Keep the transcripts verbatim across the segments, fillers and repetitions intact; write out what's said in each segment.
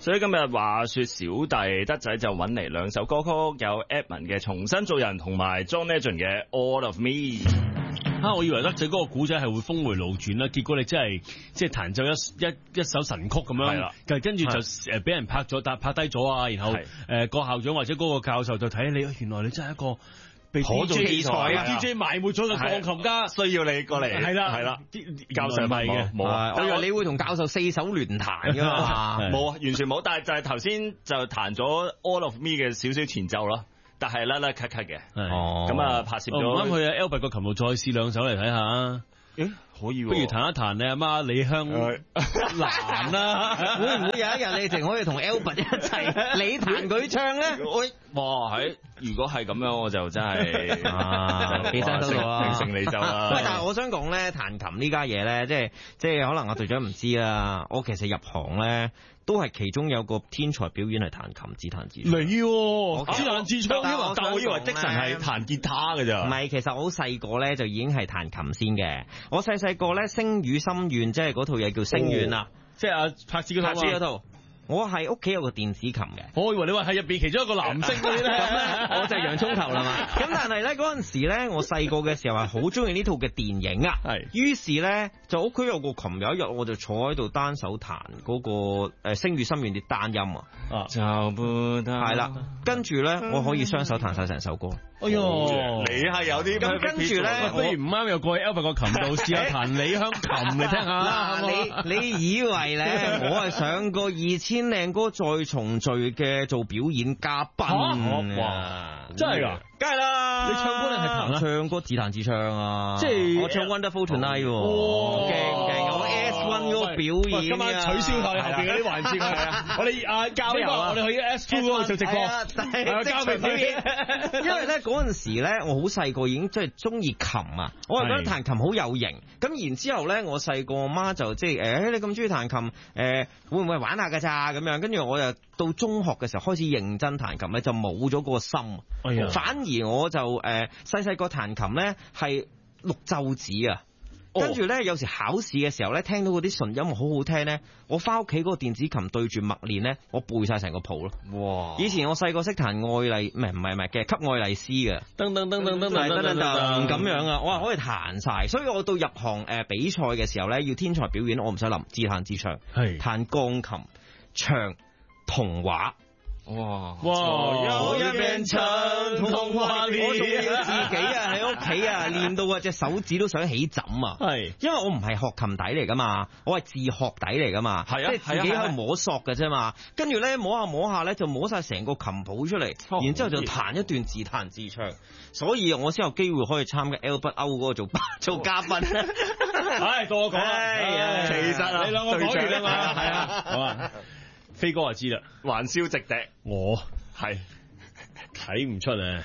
所以今日話說小弟德仔就揾嚟兩首歌曲，有 Edmond 嘅《重新做人》同埋 John Legend 嘅《All of Me》。 啊！我以為德仔嗰個古仔係會峰回路轉啦，結果你真係即係彈奏一一一首神曲咁樣， 係啦， 跟住就誒俾人拍咗，但拍低咗啊！然後誒個校長或者嗰個教授就睇你，原來你真係一個被 D J 才 D J 埋沒咗嘅鋼琴家， 需要你過嚟。係啦係啦，教授係嘅，冇啊！ 我以為你會同教授四手聯彈㗎嘛， 冇啊，完全冇。但係就係頭先就彈咗 All of Me 嘅少少前奏咯。但係甩甩咳咳嘅， 哦， 咁啊拍攝咗。 唔啱去啊 Albert 個琴度再試兩首嚟睇下。 誒，可以喎。 不如彈一彈你阿媽李香蘭啦。 會唔會有一日你淨可以同 Albert 一齊，你彈佢唱咧？ 哇，喺如果係咁樣，我就真係啊，幾真到啊， 成你就啦。 喂，但係我想講咧，彈琴呢家嘢咧，即係即係可能我隊長唔知啦。我其實入行咧。都係其中有個天才表演係彈琴自彈自唱。 你自彈自唱， 但我以為的神係彈吉他嘅咋。 唔係，其實我好細個咧就已經係彈琴先嘅。我細細個咧《星語心願》即係嗰套嘢叫《星願》啊， 即係阿柏子嗰套。 柏子嗰套。我係屋企有個電子琴嘅， 我以為你話係入邊其中一個男星嗰啲咧， 咁咧我就係洋葱頭啦嘛。咁但係咧嗰陣時咧，我細個嘅時候係好中意呢套嘅電影啊。係。於是咧就屋企有個琴，有一日我就坐喺度單手彈嗰個誒《星語心願》啲單音啊。啊。就係啦，跟住咧我可以雙手彈晒成首歌。 哎喲， 你係有啲咁跟住咧， 不如唔啱又過去 Albert 個琴度試下彈李香琴嚟聽下。 嗱，你你以為咧我係上過二千靚歌再重聚嘅做表演嘉賓？哇， 真係㗎！ 梗係啦， 你唱歌定係彈啊？ 唱歌自彈自唱啊！ 即係我唱 Wonderful Tonight 喎，勁唔勁？我 S one 嗰個表演， 今晚取消台後邊嗰啲環節啊！我哋啊交流啊，我哋去 S two 嗰度做直播，係交流表演。 因為咧嗰陣時咧，我好細個已經即係中意琴啊，我係覺得彈琴好有型。咁然之後咧，我細個媽就即係誒，你咁中意彈琴，誒會唔會玩下㗎咋咁樣？跟住我就到中學嘅時候開始認真彈琴咧，就冇咗嗰個心，哎呀，反而我就誒細細個彈琴咧係錄奏紙啊。跟住咧，有時考試嘅時候咧，聽到嗰啲純音好好聽咧，我翻屋企嗰個電子琴對住默練咧，我背晒成個譜咯。哇！以前我細個識彈愛麗，唔係唔係唔係嘅，給愛麗絲嘅，噔噔噔噔噔噔噔噔咁樣啊！我係可以彈晒，所以我到入行誒比賽嘅時候咧，要天才表演，我唔使諗，自彈自唱，係彈鋼琴、唱童話。哇！哇！我一邊唱童話裡，我仲要自己啊喺屋企啊練到啊隻手指都想起枕啊！係，因為我唔係學琴底嚟噶嘛，我係自學底嚟噶嘛，係啊，即係自己喺度摸索嘅啫嘛。跟住咧摸下摸下咧就摸晒成個琴譜出嚟，然之後就彈一段自彈自唱，所以我先有機會可以參加 Albert O 嗰個做做嘉賓。 唉，到我講啦， 其實啊， 你兩個講完啦嘛，係啊，好啊。飛哥就知啦， 還燒直笛， 我係睇唔出啊，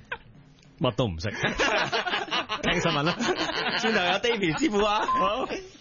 乜都唔識，聽新聞啦， 轉頭有 David 師傅啊。好